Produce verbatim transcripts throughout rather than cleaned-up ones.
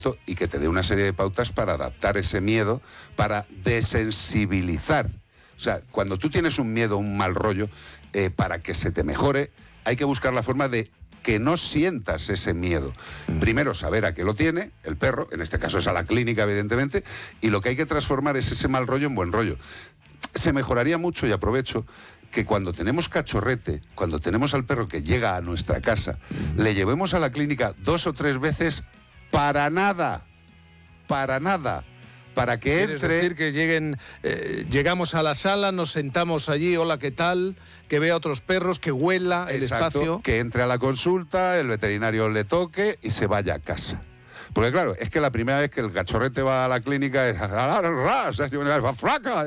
y que te dé una serie de pautas para adaptar ese miedo, para desensibilizar. O sea, cuando tú tienes un miedo, un mal rollo, eh, para que se te mejore, hay que buscar la forma de que no sientas ese miedo. Primero, saber a qué lo tiene el perro, en este caso es a la clínica, evidentemente, y lo que hay que transformar es ese mal rollo en buen rollo. Se mejoraría mucho, y aprovecho, que cuando tenemos cachorrete, cuando tenemos al perro que llega a nuestra casa, uh-huh. le llevemos a la clínica dos o tres veces para nada, para nada. Para que entre... ¿Quieres decir que lleguen, eh, llegamos a la sala, nos sentamos allí, hola, ¿qué tal? Que vea otros perros, que huela el Exacto, espacio. Que entre a la consulta, el veterinario le toque y se vaya a casa. Porque claro, es que la primera vez que el cachorrete va a la clínica es flaca,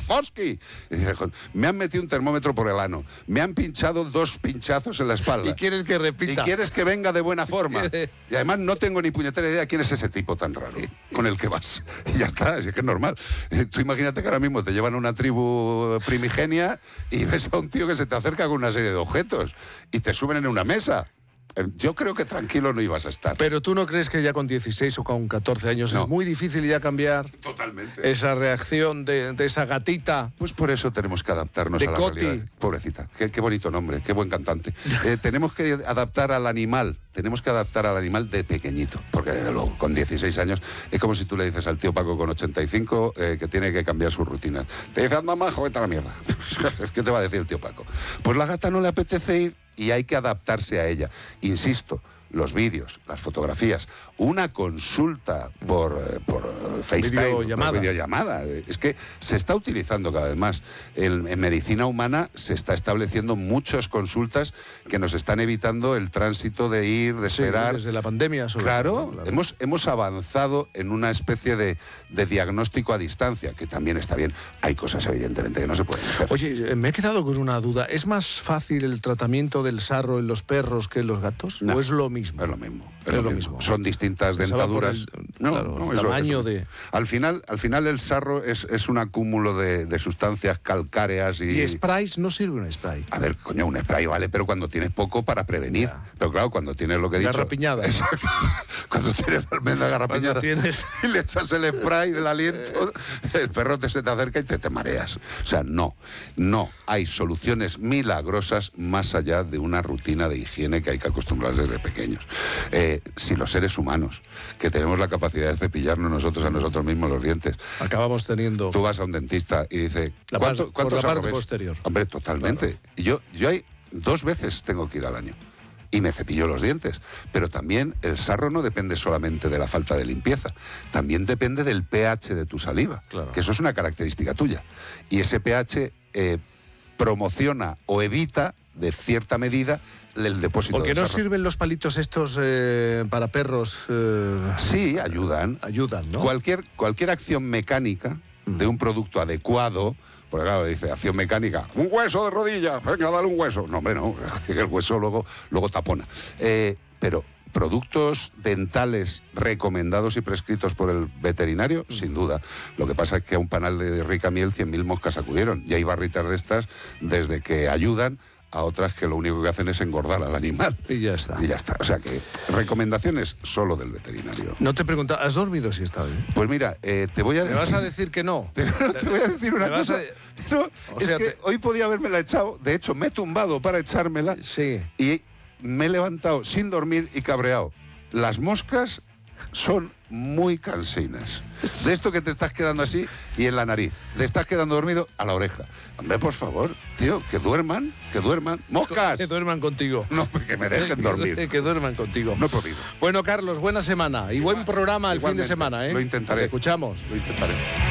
me han metido un termómetro por el ano, me han pinchado dos pinchazos en la espalda. Y quieres que repita. Y quieres que venga de buena forma. Y además no tengo ni puñetera idea quién es ese tipo tan raro con el que vas. Y ya está, es que es normal. Tú imagínate que ahora mismo te llevan a una tribu primigenia y ves a un tío que se te acerca con una serie de objetos y te suben en una mesa. Yo creo que tranquilo no ibas a estar. Pero tú no crees que ya con dieciséis o con catorce años no. es muy difícil ya cambiar. Totalmente. Esa reacción de, de esa gatita. Pues por eso tenemos que adaptarnos de a la Coti. realidad. Pobrecita, qué, qué bonito nombre, qué buen cantante. Eh, tenemos que adaptar al animal, tenemos que adaptar al animal de pequeñito, porque desde luego con dieciséis años es como si tú le dices al tío Paco con ochenta y cinco eh, que tiene que cambiar sus rutinas. Te dice, anda majo, vete a la mierda. ¿Qué te va a decir el tío Paco? Pues la gata no le apetece ir y hay que adaptarse a ella. Insisto, los vídeos, las fotografías, una consulta por, por FaceTime, videollamada. por videollamada. Es que se está utilizando cada vez más. En, en medicina humana se está estableciendo muchas consultas que nos están evitando el tránsito de ir, de esperar. Sí, desde la pandemia. Sobre claro, todo, claro. Hemos, hemos avanzado en una especie de, de diagnóstico a distancia, que también está bien. Hay cosas, evidentemente, que no se pueden hacer. Oye, me he quedado con una duda. ¿Es más fácil el tratamiento del sarro en los perros que en los gatos? No. ¿O es lo mismo? Es lo mismo. Es, es lo, lo mismo. mismo. Son distintas dentaduras. El, no, claro, no, el es tamaño lo que... de... Al final, al final el sarro es, es un acúmulo de, de sustancias calcáreas y... ¿Y sprays? ¿No sirve un spray? A ver, coño, un spray vale, pero cuando tienes poco para prevenir. Ya. Pero claro, cuando tienes lo que he dicho... Garrapiñada. Exacto. Cuando tienes la almendra garrapiñada tienes... y le echas el spray del aliento, el perro te se te acerca y te, te mareas. O sea, no, no hay soluciones milagrosas más allá de una rutina de higiene que hay que acostumbrarles desde pequeños. Eh, si los seres humanos, que tenemos la capacidad de cepillarnos nosotros a nosotros mismos los dientes, acabamos teniendo... Tú vas a un dentista y dice... La ¿cuánto, par, por la parte ves? posterior. Hombre, totalmente. Claro. Y yo, yo hay dos veces tengo que ir al año. Y me cepillo los dientes. Pero también el sarro no depende solamente de la falta de limpieza. También depende del pH de tu saliva. Claro. Que eso es una característica tuya. Y ese pH eh, promociona o evita, de cierta medida, el depósito Porque de no sarro. sirven los palitos estos eh, para perros. Eh, sí, ayudan. Ayudan, ¿no? Cualquier, cualquier acción mecánica mm. de un producto adecuado. Porque claro, dice, acción mecánica, un hueso de rodilla, venga, dale un hueso. No, hombre, no, el hueso luego, luego tapona. Eh, pero productos dentales recomendados y prescritos por el veterinario, mm. sin duda. Lo que pasa es que a un panal de rica miel cien mil moscas acudieron. Y hay barritas de estas desde que ayudan a otras que lo único que hacen es engordar al animal. Y ya está. Y ya está. O sea que recomendaciones solo del veterinario. No te pregunto, ¿has dormido si está bien? Pues mira, eh, te voy a ¿Me decir... vas a decir que no? Te, te voy a decir una cosa. A... No, o es sea, que te... hoy podía habérmela echado. De hecho, me he tumbado para echármela. Sí. Y me he levantado sin dormir y cabreado. Las moscas son muy cansinas. De esto que te estás quedando así y en la nariz. Te estás quedando dormido a la oreja. Hombre, por favor, tío, que duerman, que duerman. ¡Moscas! Que duerman contigo. No, que me dejen dormir. Que, que duerman contigo. No he podido. Bueno, Carlos, buena semana y igual, buen programa el fin de semana, ¿eh? Lo intentaré. Te escuchamos. Lo intentaré.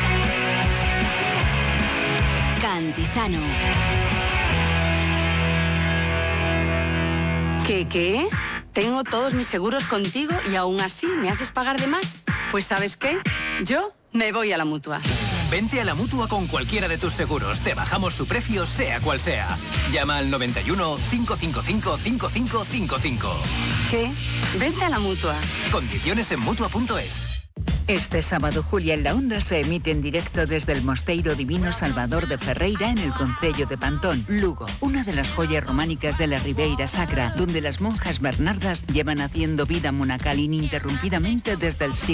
Cantizano. ¿Qué, qué? Tengo todos mis seguros contigo y aún así me haces pagar de más. Pues ¿sabes qué? Yo me voy a la Mutua. Vente a la Mutua con cualquiera de tus seguros. Te bajamos su precio, sea cual sea. Llama al noventa y uno, cinco cinco cinco, cinco cinco cinco cinco. ¿Qué? Vente a la Mutua. Condiciones en Mutua punto es. Este sábado, Julia en la Onda se emite en directo desde el Mosteiro Divino Salvador de Ferreira en el concello de Pantón, Lugo, una de las joyas románicas de la Ribeira Sacra, donde las monjas bernardas llevan haciendo vida monacal ininterrumpidamente desde el siglo